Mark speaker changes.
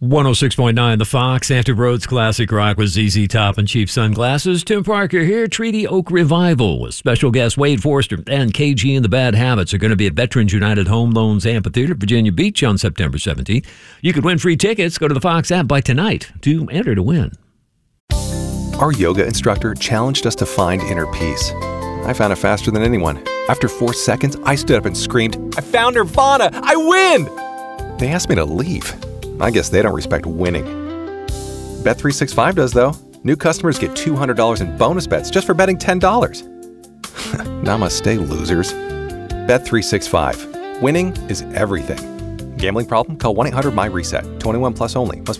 Speaker 1: 106.9 The Fox. After Rhodes Classic Rock with ZZ Top and Cheap Sunglasses. Tim Parker here. Treaty Oak Revival with special guest Wade Forster and KG and the Bad Habits are going to be at Veterans United Home Loans Amphitheater, Virginia Beach on September 17th. You could win free tickets. Go to the Fox app by tonight to enter to win.
Speaker 2: Our yoga instructor challenged us to find inner peace. I found it faster than anyone. After 4 seconds, I stood up and screamed, "I found Nirvana! I win!" They asked me to leave. I guess they don't respect winning. Bet365 does, though. New customers get $200 in bonus bets just for betting $10. Namaste, losers. Bet365. Winning is everything. Gambling problem? Call 1-800-MY-RESET. 21 plus only. Must